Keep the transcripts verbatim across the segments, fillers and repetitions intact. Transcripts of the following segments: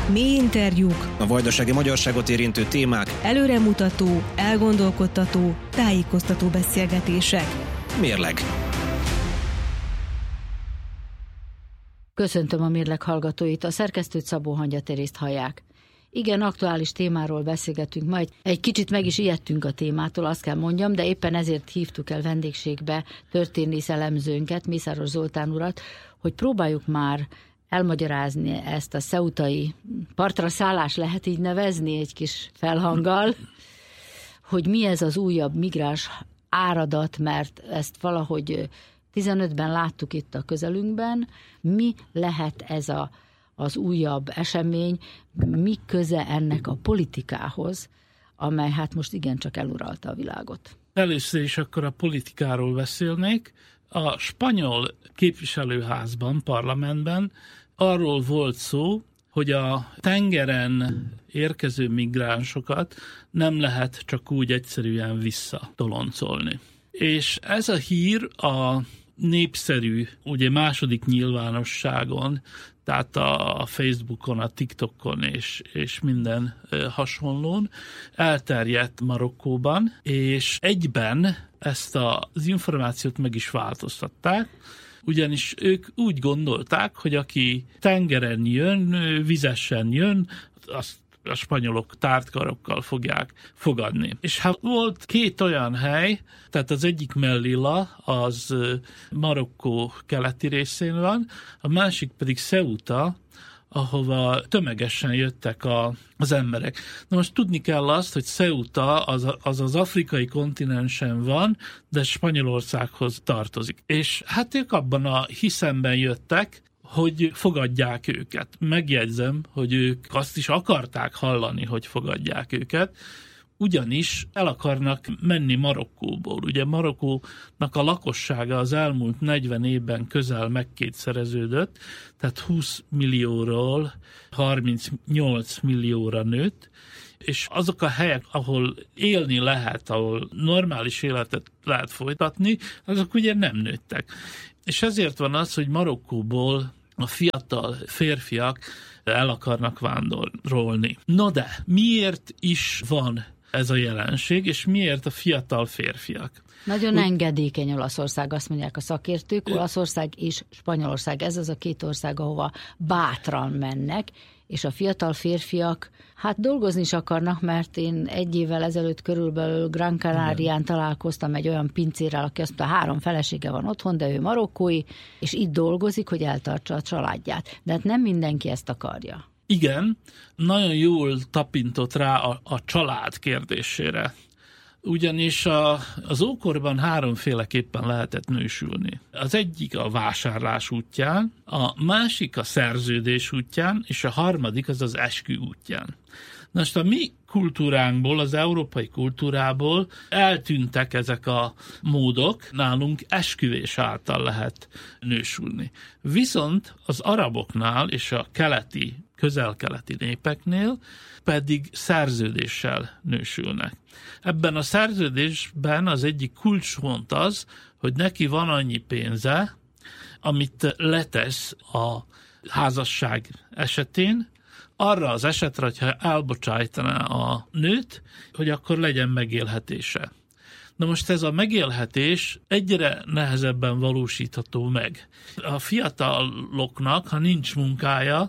Mély interjúk, a vajdasági magyarságot érintő témák, előremutató, elgondolkodtató, tájékoztató beszélgetések. Mérleg. Köszöntöm a Mérleg hallgatóit, a szerkesztőt Szabó Hangya Terészt hallják. Igen, aktuális témáról beszélgetünk majd. Egy kicsit meg is ijedtünk a témától, azt kell mondjam, de éppen ezért hívtuk el vendégségbe történész elemzőnket, Mészáros Zoltán urat, hogy próbáljuk már elmagyarázni ezt a ceutai partra szállás, lehet így nevezni egy kis felhanggal, hogy mi ez az újabb migráns áradat, mert ezt valahogy tizenötben láttuk itt a közelünkben. Mi lehet ez a, az újabb esemény, mi köze ennek a politikához, amely hát most igencsak eluralta a világot? Először is akkor a politikáról beszélnék. A spanyol képviselőházban, parlamentben arról volt szó, hogy a tengeren érkező migránsokat nem lehet csak úgy egyszerűen visszatoloncolni. És ez a hír a népszerű, ugye második nyilvánosságon, tehát a Facebookon, a TikTokon és, és minden hasonlón elterjedt Marokkóban, és egyben ezt az információt meg is változtatták, ugyanis ők úgy gondolták, hogy aki tengeren jön, vizesen jön, azt a spanyolok tártkarokkal fogják fogadni. És hát volt két olyan hely, tehát az egyik Melilla, az Marokkó keleti részén van, a másik pedig Ceuta, ahova tömegesen jöttek a, az emberek. Na most tudni kell azt, hogy Ceuta az, az az afrikai kontinensen van, de Spanyolországhoz tartozik. És hát ők abban a hiszemben jöttek, hogy fogadják őket. Megjegyzem, hogy ők azt is akarták hallani, hogy fogadják őket, ugyanis el akarnak menni Marokkóból. Ugye Marokkónak a lakossága az elmúlt negyven évben közel megkétszereződött, tehát húsz millióról harmincnyolc millióra nőtt, és azok a helyek, ahol élni lehet, ahol normális életet lehet folytatni, azok ugye nem nőttek. És ezért van az, hogy Marokkóból a fiatal férfiak el akarnak vándorolni. No de, miért is van ez a jelenség, és miért a fiatal férfiak? Nagyon Úgy, engedékeny Olaszország, azt mondják a szakértők. Olaszország és Spanyolország, ez az a két ország, ahova bátran mennek, és a fiatal férfiak hát dolgozni is akarnak, mert én egy évvel ezelőtt körülbelül Gran Canarián találkoztam egy olyan pincérrel, aki azt mondta, három felesége van otthon, de ő marokkói, és itt dolgozik, hogy eltartsa a családját. De hát nem mindenki ezt akarja. Igen, nagyon jól tapintott rá a, a család kérdésére. Ugyanis a, az ókorban háromféleképpen lehetett nősülni. Az egyik a vásárlás útján, a másik a szerződés útján, és a harmadik az az eskü útján. Na most a mi kultúránkból, az európai kultúrából eltűntek ezek a módok, nálunk esküvés által lehet nősülni. Viszont az araboknál és a keleti, közel-keleti népeknél pedig szerződéssel nősülnek. Ebben a szerződésben az egyik kulcspont az, hogy neki van annyi pénze, amit letesz a házasság esetén, arra az esetre, hogyha elbocsájtaná a nőt, hogy akkor legyen megélhetése. Na most ez a megélhetés egyre nehezebben valósítható meg. A fiataloknak, ha nincs munkája,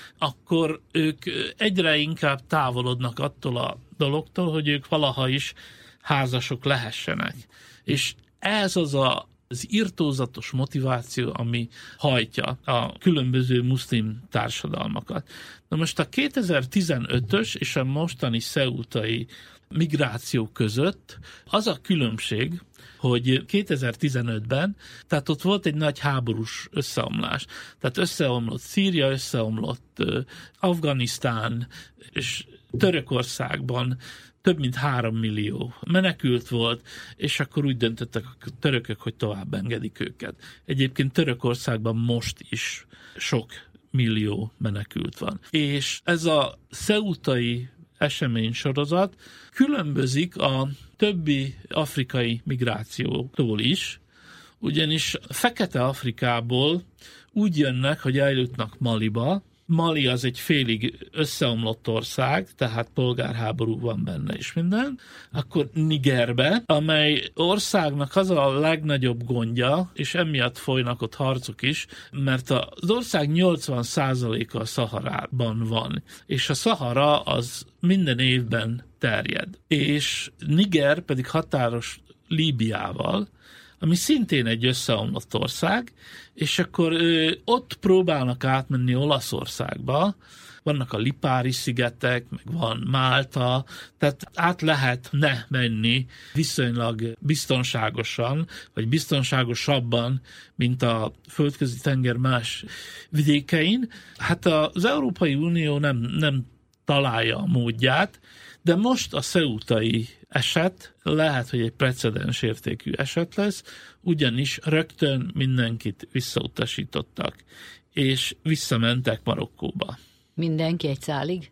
akkor ők egyre inkább távolodnak attól a dologtól, hogy ők valaha is házasok lehessenek. És ez az a az irtózatos motiváció, ami hajtja a különböző muszlim társadalmakat. Na most a kétezer-tizenötös és a mostani ceutai migráció között az a különbség, hogy kétezer-tizenötben, tehát ott volt egy nagy háborús összeomlás. Tehát összeomlott Szíria, összeomlott Afganisztán, és Törökországban több mint három millió menekült volt, és akkor úgy döntöttek a törökök, hogy tovább engedik őket. Egyébként Törökországban most is sok millió menekült van. És ez a ceutai eseménysorozat különbözik a többi afrikai migrációtól is, ugyanis Fekete Afrikából úgy jönnek, hogy eljutnak Maliba, Mali az egy félig összeomlott ország, tehát polgárháború van benne is minden. Akkor Nigerbe, amely országnak az a legnagyobb gondja, és emiatt folynak ott harcok is, mert az ország nyolcvan százaléka a Szaharában van, és a Szahara az minden évben terjed. És Niger pedig határos Líbiával, ami szintén egy összeomlott ország, és akkor ö, ott próbálnak átmenni Olaszországba, vannak a Lipári-szigetek, meg van Málta, tehát át lehetne menni viszonylag biztonságosan, vagy biztonságosabban, mint a földközi tenger más vidékein. Hát az Európai Unió nem, nem találja a módját, de most a ceutai eset lehet, hogy egy precedens értékű eset lesz, ugyanis rögtön mindenkit visszautasítottak, és visszamentek Marokkóba. Mindenki egy szálig?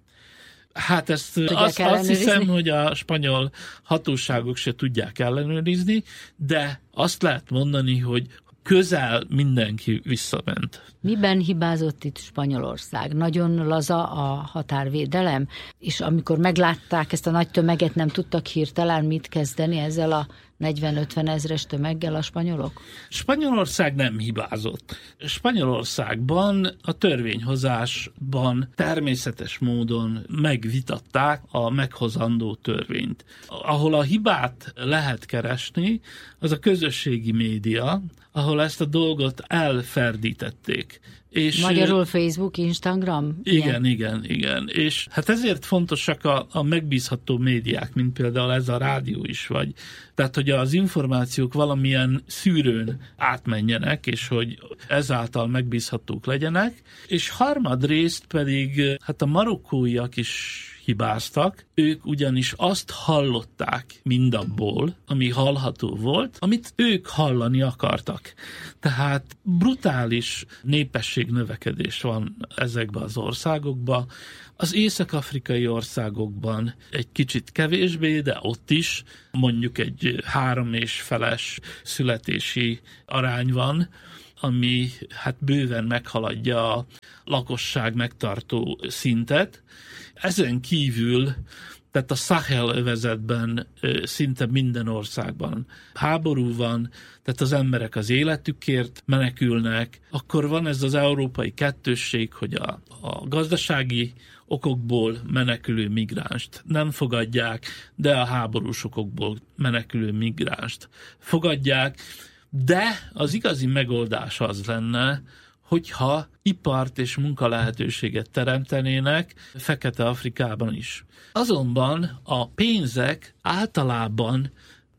Hát ezt azt, azt hiszem, hogy a spanyol hatóságok se tudják ellenőrizni, de azt lehet mondani, hogy közel mindenki visszament. Miben hibázott itt Spanyolország? Nagyon laza a határvédelem, és amikor meglátták ezt a nagy tömeget, nem tudtak hirtelen mit kezdeni ezzel a negyven-ötven ezres tömeggel a spanyolok? Spanyolország nem hibázott. Spanyolországban a törvényhozásban természetes módon megvitatták a meghozandó törvényt. Ahol a hibát lehet keresni, az a közösségi média, ahol ezt a dolgot elferdítették. És magyarul Facebook, Instagram? Igen, igen, igen. És hát ezért fontosak a, a megbízható médiák, mint például ez a rádió is, vagy tehát, hogy az információk valamilyen szűrőn átmenjenek, és hogy ezáltal megbízhatók legyenek. És harmadrészt pedig hát a marokkóiak is hibáztak, ők ugyanis azt hallották mindabból, ami hallható volt, amit ők hallani akartak. Tehát brutális népességnövekedés van ezekben az országokban. Az észak-afrikai országokban egy kicsit kevésbé, de ott is mondjuk egy három és feles születési arány van, ami hát bőven meghaladja a lakosság megtartó szintet. Ezen kívül, tehát a Sahel övezetben szinte minden országban háború van, tehát az emberek az életükért menekülnek, akkor van ez az európai kettősség, hogy a, a gazdasági okokból menekülő migránst nem fogadják, de a háborús okokból menekülő migránst fogadják, de az igazi megoldás az lenne, hogyha ipart és munkalehetőséget teremtenének Fekete-Afrikában is. Azonban a pénzek általában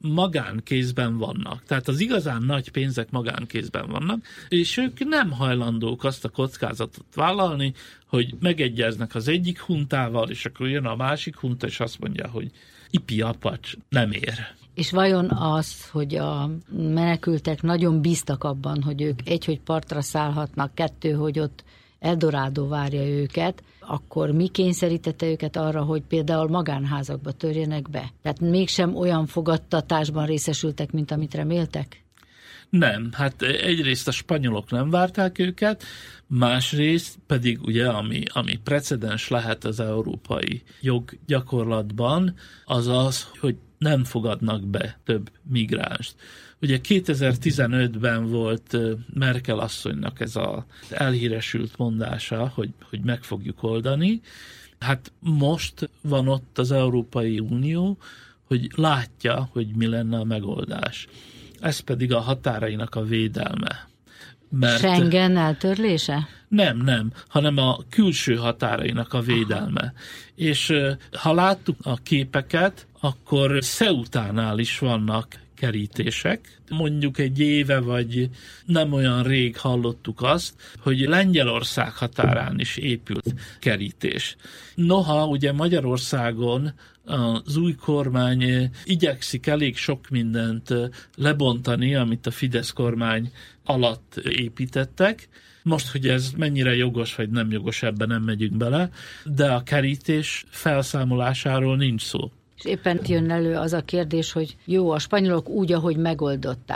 magánkézben vannak. Tehát az igazán nagy pénzek magánkézben vannak, és ők nem hajlandók azt a kockázatot vállalni, hogy megegyeznek az egyik huntával, és akkor jön a másik hunta, és azt mondja, hogy ipi apacs, nem ér. És vajon az, hogy a menekültek nagyon bíztak abban, hogy ők egy, hogy partra szállhatnak, kettő, hogy ott Eldorádó várja őket, akkor mi kényszerítette őket arra, hogy például magánházakba törjenek be? Tehát mégsem olyan fogadtatásban részesültek, mint amit reméltek? Nem, hát egyrészt a spanyolok nem várták őket, másrészt pedig ugye, ami, ami precedens lehet az európai joggyakorlatban, az az, hogy nem fogadnak be több migránst. Ugye kétezer-tizenötben volt Merkel asszonynak ez az elhíresült mondása, hogy, hogy meg fogjuk oldani. Hát most van ott az Európai Unió, hogy látja, hogy mi lenne a megoldás. Ez pedig a határainak a védelme. Mert Schengen eltörlése? Nem, nem, hanem a külső határainak a védelme. Aha. És ha láttuk a képeket, akkor Ceutánál is vannak kerítések. Mondjuk egy éve, vagy nem olyan rég hallottuk azt, hogy Lengyelország határán is épült kerítés. Noha ugye Magyarországon az új kormány igyekszik elég sok mindent lebontani, amit a Fidesz kormány alatt építettek. Most, hogy ez mennyire jogos vagy nem jogos, ebben nem megyünk bele, de a kerítés felszámolásáról nincs szó. És éppen jön elő az a kérdés, hogy jó, a spanyolok úgy, ahogy megoldották.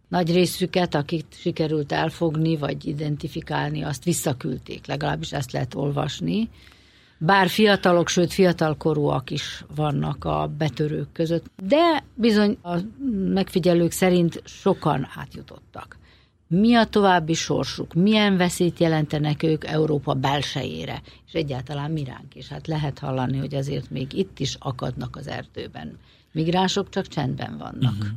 Nagy részüket, akit sikerült elfogni, vagy identifikálni, azt visszaküldték, legalábbis ezt lehet olvasni. Bár fiatalok, sőt fiatalkorúak is vannak a betörők között, de bizony a megfigyelők szerint sokan átjutottak. Mi a további sorsuk? Milyen veszélyt jelentenek ők Európa belsejére? És egyáltalán mi ránk is? Hát lehet hallani, hogy azért még itt is akadnak az erdőben. Migránsok csak csendben vannak. Uh-huh.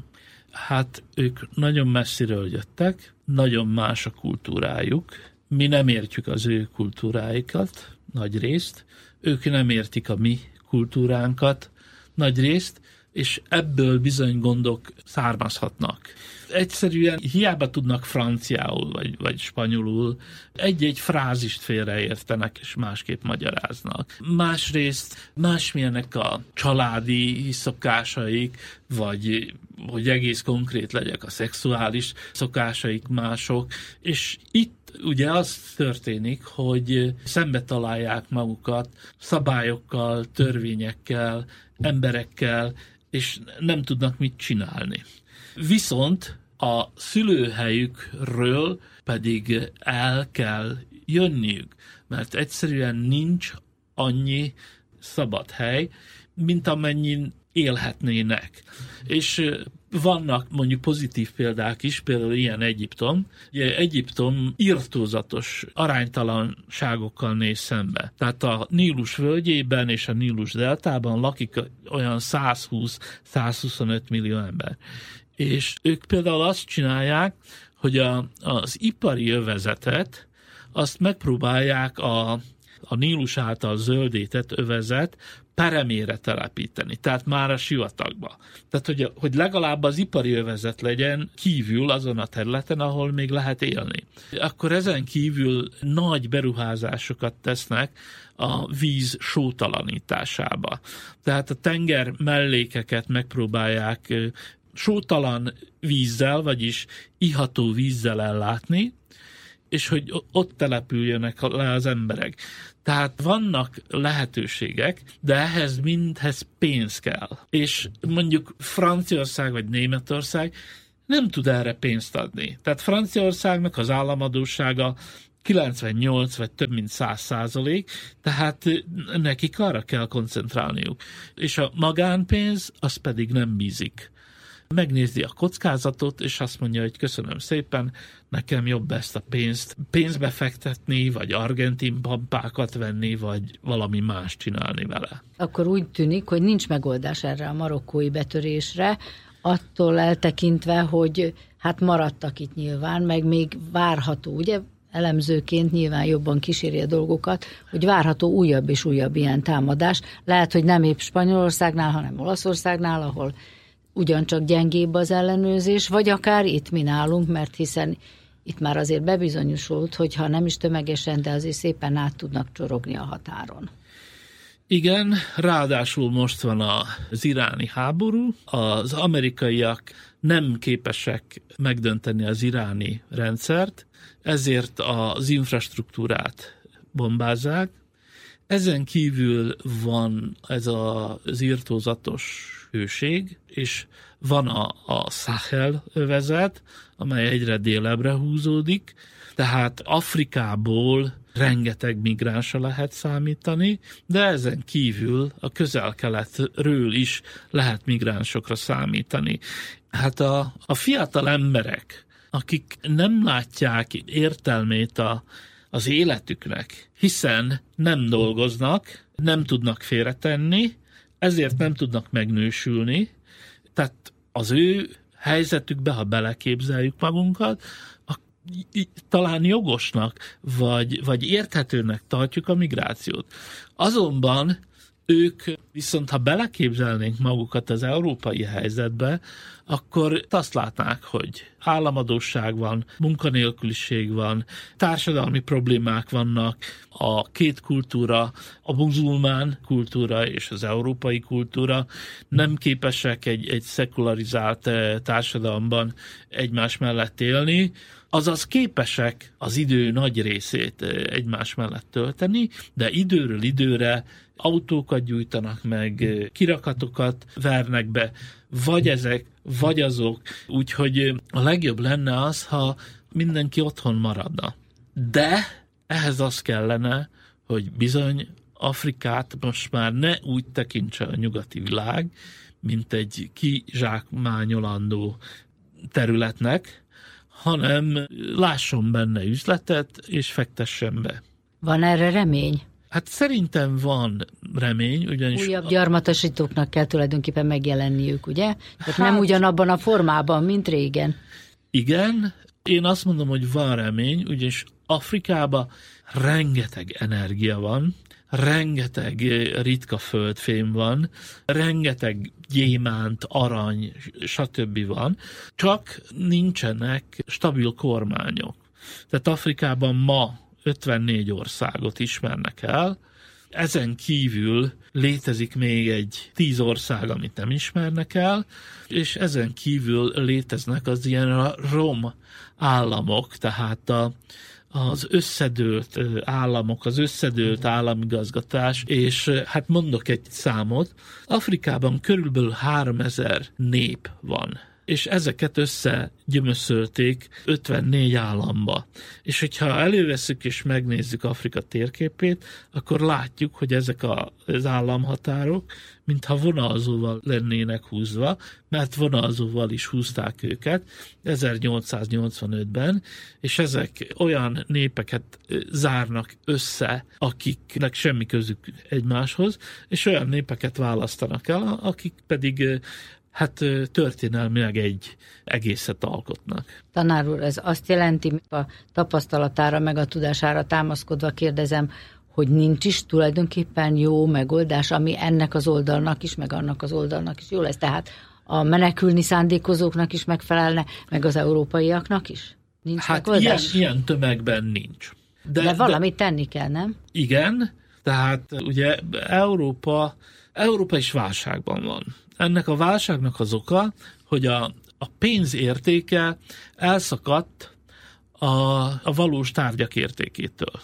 Hát ők nagyon messziről jöttek, nagyon más a kultúrájuk. Mi nem értjük az ő kultúráikat, nagy részt. Ők nem értik a mi kultúránkat, nagy részt, és ebből bizony gondok származhatnak. Egyszerűen hiába tudnak franciául vagy, vagy spanyolul, egy-egy frázist félreértenek és másképp magyaráznak. Másrészt másmilyenek a családi szokásaik, vagy hogy egész konkrét legyek, a szexuális szokásaik mások, és itt ugye az történik, hogy szembe találják magukat szabályokkal, törvényekkel, emberekkel, és nem tudnak mit csinálni. Viszont a szülőhelyükről pedig el kell jönniük, mert egyszerűen nincs annyi szabad hely, mint amennyin élhetnének. És vannak mondjuk pozitív példák is, például ilyen Egyiptom. Ugye Egyiptom irtózatos aránytalanságokkal néz szembe. Tehát a Nílus völgyében és a Nílus deltában lakik olyan százhúsz-százhuszonöt millió ember. És ők például azt csinálják, hogy a, az ipari övezetet, azt megpróbálják a, a Nílus által zöldített övezet peremére telepíteni, tehát már a sivatagba. Tehát, hogy, hogy legalább az ipari övezet legyen kívül azon a területen, ahol még lehet élni. Akkor ezen kívül nagy beruházásokat tesznek a víz sótalanításába. Tehát a tenger mellékeket megpróbálják sótalan vízzel, vagyis iható vízzel ellátni, és hogy ott települjönek le az emberek. Tehát vannak lehetőségek, de ehhez mindhez pénz kell. És mondjuk Franciaország vagy Németország nem tud erre pénzt adni. Tehát Franciaországnak az államadóssága kilencvennyolc vagy több mint száz százalék, tehát nekik arra kell koncentrálniuk. És a magánpénz az pedig nem bízik. Megnézi a kockázatot, és azt mondja, hogy köszönöm szépen, nekem jobb ezt a pénzt pénzbe fektetni, vagy argentin pampákat venni, vagy valami más csinálni vele. Akkor úgy tűnik, hogy nincs megoldás erre a marokkói betörésre, attól eltekintve, hogy hát maradtak itt nyilván, meg még várható, ugye elemzőként nyilván jobban kíséri a dolgokat, hogy várható újabb és újabb ilyen támadás. Lehet, hogy nem épp Spanyolországnál, hanem Olaszországnál, ahol ugyancsak gyengébb az ellenőrzés, vagy akár itt mi nálunk, mert hiszen itt már azért bebizonyosult, hogy ha nem is tömegesen, de azért szépen át tudnak csorogni a határon. Igen, ráadásul most van az iráni háború, az amerikaiak nem képesek megdönteni az iráni rendszert, ezért az infrastruktúrát bombázzák. Ezen kívül van ez az irtózatos hőség, és van a, a Sahel övezet, amely egyre délebbre húzódik, tehát Afrikából rengeteg migránsra lehet számítani, de ezen kívül a közel-keletről is lehet migránsokra számítani. Hát a, a fiatal emberek, akik nem látják értelmét a, az életüknek, hiszen nem dolgoznak, nem tudnak félretenni, ezért nem tudnak megnősülni, tehát az ő helyzetükbe, ha beleképzeljük magunkat, a, talán jogosnak, vagy, vagy érthetőnek tartjuk a migrációt. Azonban ők viszont, ha beleképzelnénk magukat az európai helyzetbe, akkor azt látnák, hogy államadósság van, munkanélküliség van, társadalmi problémák vannak, a két kultúra, a muzulmán kultúra és az európai kultúra nem képesek egy, egy szekularizált társadalomban egymás mellett élni, azaz képesek az idő nagy részét egymás mellett tölteni, de időről időre autókat gyújtanak meg, kirakatokat vernek be, vagy ezek, vagy azok, úgyhogy a legjobb lenne az, ha mindenki otthon maradna. De ehhez az kellene, hogy bizony Afrikát most már ne úgy tekintse a nyugati világ, mint egy kizsákmányolandó területnek, hanem lásson benne üzletet, és fektessen be. Van erre remény? Hát szerintem van remény, ugyanis... Újabb gyarmatosítóknak kell tulajdonképpen megjelenniük, ugye? Tehát hát, nem ugyanabban a formában, mint régen. Igen, én azt mondom, hogy van remény, ugyanis Afrikában rengeteg energia van, rengeteg ritka földfém van, rengeteg gyémánt, arany, stb. Van, csak nincsenek stabil kormányok. Tehát Afrikában ma ötvennégy országot ismernek el, ezen kívül létezik még egy tíz ország, amit nem ismernek el, és ezen kívül léteznek az ilyen rom államok, tehát a az összedőlt államok, az összedőlt államigazgatás, és hát mondok egy számot, Afrikában körülbelül háromezer nép van, és ezeket összegyömöszölték ötvennégy államba. És hogyha előveszük és megnézzük Afrika térképét, akkor látjuk, hogy ezek az államhatárok mintha vonalzóval lennének húzva, mert vonalzóval is húzták őket ezernyolcszáznyolcvanötben, és ezek olyan népeket zárnak össze, akiknek semmi közük egymáshoz, és olyan népeket választanak el, akik pedig hát történelmileg egy egészet alkotnak. Tanár úr, ez azt jelenti, a tapasztalatára meg a tudására támaszkodva kérdezem, hogy nincs is tulajdonképpen jó megoldás, ami ennek az oldalnak is, meg annak az oldalnak is jó lesz. Tehát a menekülni szándékozóknak is megfelelne, meg az európaiaknak is? Nincs hát megoldás? Ilyen, ilyen tömegben nincs. De, de valamit de, tenni kell, nem? Igen, tehát ugye Európa, Európa is válságban van. Ennek a válságnak az oka, hogy a, a pénz értéke elszakadt a, a valós tárgyak értékétől.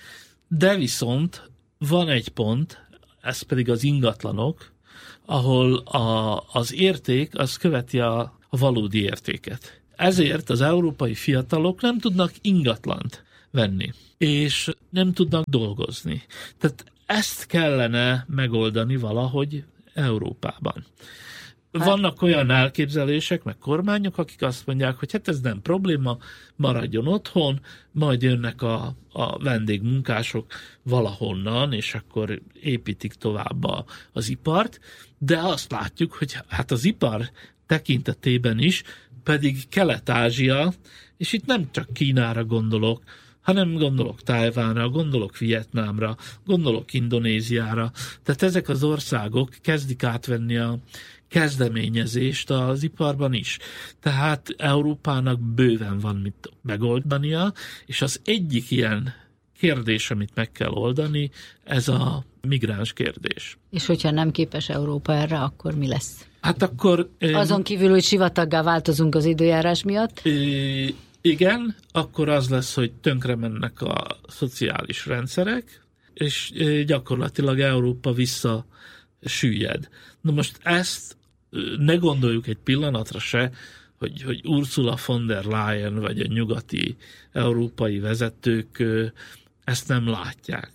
De viszont van egy pont, ez pedig az ingatlanok, ahol a, az érték az követi a, a valódi értéket. Ezért az európai fiatalok nem tudnak ingatlant venni, és nem tudnak dolgozni. Tehát ezt kellene megoldani valahogy Európában. Vannak olyan elképzelések, meg kormányok, akik azt mondják, hogy hát ez nem probléma, maradjon otthon, majd jönnek a, a vendégmunkások valahonnan, és akkor építik tovább a, az ipart, de azt látjuk, hogy hát az ipar tekintetében is, pedig Kelet-Ázsia, és itt nem csak Kínára gondolok, hanem gondolok Tajvánra, gondolok Vietnámra, gondolok Indonéziára. Tehát ezek az országok kezdik átvenni a kezdeményezést az iparban is. Tehát Európának bőven van mit megoldania, és az egyik ilyen kérdés, amit meg kell oldani, ez a migráns kérdés. És hogyha nem képes Európa erre, akkor mi lesz? Hát akkor... Azon kívül, hogy sivataggá változunk az időjárás miatt? Igen, akkor az lesz, hogy tönkre mennek a szociális rendszerek, és gyakorlatilag Európa vissza süllyed. Na most ezt ne gondoljuk egy pillanatra se, hogy, hogy Ursula von der Leyen vagy a nyugati európai vezetők ezt nem látják.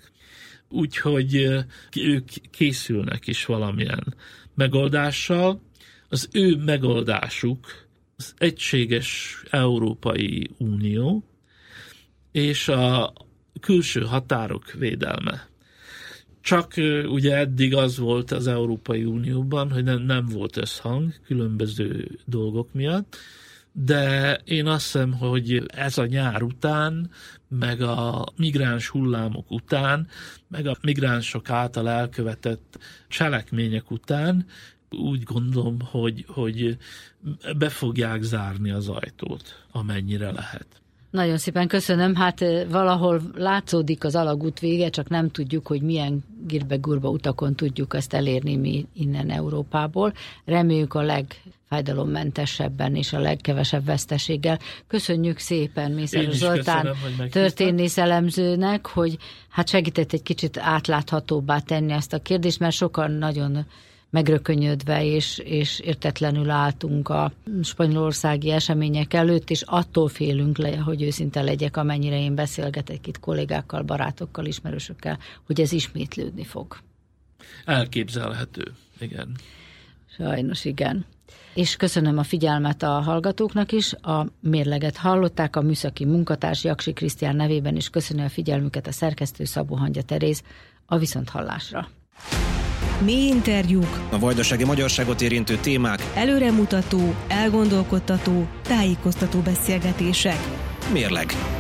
Úgyhogy ők készülnek is valamilyen megoldással. Az ő megoldásuk az egységes Európai Unió és a külső határok védelme. Csak ugye eddig az volt az Európai Unióban, hogy nem, nem volt összhang különböző dolgok miatt, de én azt hiszem, hogy ez a nyár után, meg a migráns hullámok után, meg a migránsok által elkövetett cselekmények után úgy gondolom, hogy, hogy be fogják zárni az ajtót, amennyire lehet. Nagyon szépen köszönöm. Hát valahol látszódik az alagút vége, csak nem tudjuk, hogy milyen girbe-gurba utakon tudjuk ezt elérni mi innen Európából. Reméljük a legfájdalommentesebben és a legkevesebb veszteséggel. Köszönjük szépen Mészáros Zoltán történészelemzőnek, hogy hát segített egy kicsit átláthatóbbá tenni ezt a kérdést, mert sokan nagyon megrökönyödve és, és értetlenül álltunk a spanyolországi események előtt, és attól félünk le, hogy őszinte legyek, amennyire én beszélgetek itt kollégákkal, barátokkal, ismerősökkel, hogy ez ismétlődni fog. Elképzelhető, igen. Sajnos igen. És köszönöm a figyelmet a hallgatóknak is. A mérleget hallották, a műszaki munkatárs Jaksi Krisztián nevében is köszönöm a figyelmüket a szerkesztő Szabó Hangya Teréz. A viszonthallásra. Mély interjúk, A vajdasági magyarságot érintő témák, előremutató, elgondolkodtató, tájékoztató beszélgetések. Mérleg.